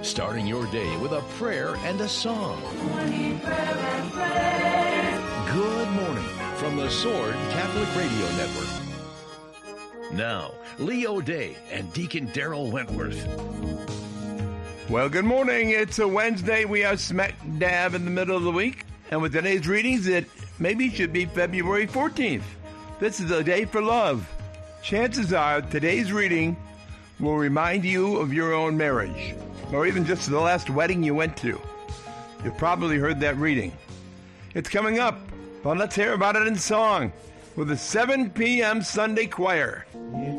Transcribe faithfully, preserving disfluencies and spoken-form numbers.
starting your day with a prayer and a song. Morning prayer and praise. Good morning from the Sword Catholic Radio Network. Now, Leo Day and Deacon Daryl Wentworth. Well, good morning. It's a Wednesday. We are smack dab in the middle of the week. And with today's readings, it maybe should be February fourteenth. This is a day for love. Chances are today's reading will remind you of your own marriage, or even just the last wedding you went to. You've probably heard that reading. It's coming up, but let's hear about it in song with the seven p.m. Sunday Choir. In